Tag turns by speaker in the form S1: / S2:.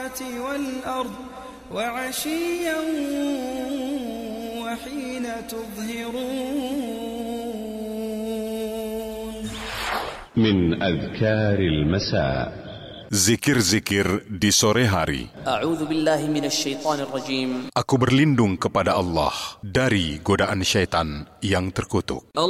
S1: والأرض وعشيا وحين تظهرون.
S2: من أذكار المساء.
S3: Zikir-zikir di sore hari.
S4: A'udzu billahi minasyaitonir rajim.
S3: Aku berlindung kepada Allah dari godaan syaitan yang terkutuk.